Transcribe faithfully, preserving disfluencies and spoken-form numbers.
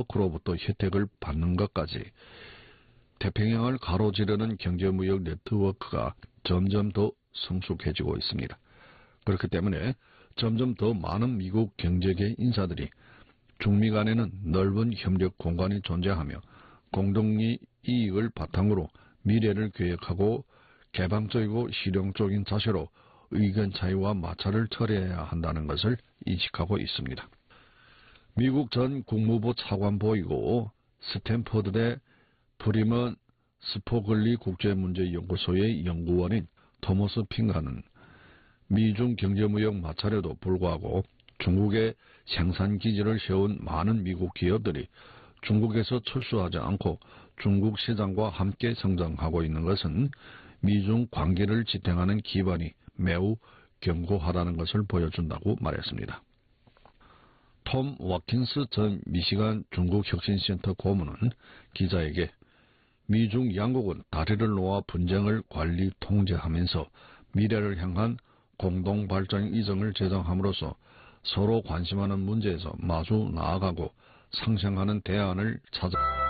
블록으로부터 혜택을 받는 것까지 태평양을 가로지르는 경제무역 네트워크가 점점 더 성숙해지고 있습니다. 그렇기 때문에 점점 더 많은 미국 경제계 인사들이 중미 간에는 넓은 협력 공간이 존재하며 공동의 이익을 바탕으로 미래를 계획하고 개방적이고 실용적인 자세로 의견 차이와 마찰을 처리해야 한다는 것을 인식하고 있습니다. 미국 전 국무부 차관보이고 스탠퍼드대 프리먼 스포글리 국제문제연구소의 연구원인 토머스 핑가는 미중 경제무역 마찰에도 불구하고 중국에 생산기지를 세운 많은 미국 기업들이 중국에서 철수하지 않고 중국 시장과 함께 성장하고 있는 것은 미중 관계를 지탱하는 기반이 매우 견고하다는 것을 보여준다고 말했습니다. 톰 와킨스 전 미시간 중국혁신센터 고문은 기자에게 미중 양국은 다리를 놓아 분쟁을 관리 통제하면서 미래를 향한 공동발전 이정을 제정함으로써 서로 관심하는 문제에서 마주 나아가고 상생하는 대안을 찾아